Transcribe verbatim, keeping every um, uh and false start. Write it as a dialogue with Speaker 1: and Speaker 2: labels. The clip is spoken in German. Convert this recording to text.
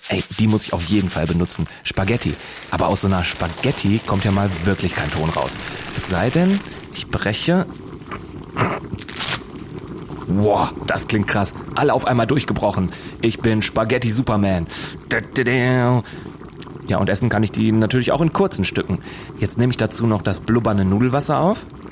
Speaker 1: Ey, die muss ich auf jeden Fall benutzen. Spaghetti. Aber aus so einer Spaghetti kommt ja mal wirklich kein Ton raus. Es sei denn, ich breche... Wow, das klingt krass. Alle auf einmal durchgebrochen. Ich bin Spaghetti Superman. Ja, und essen kann ich die natürlich auch in kurzen Stücken. Jetzt nehme ich dazu noch das blubbernde Nudelwasser auf.